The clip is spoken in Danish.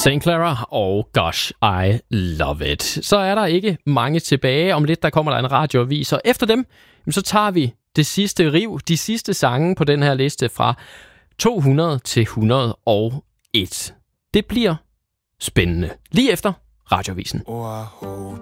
St. Clara og Gosh, I Love It. Så er der ikke mange tilbage. Om lidt, der kommer der en radioavis, og efter dem, så tager vi det sidste riv, de sidste sange på den her liste fra 200 til 101. Det bliver spændende. Lige efter radioavisen. Oh, I hope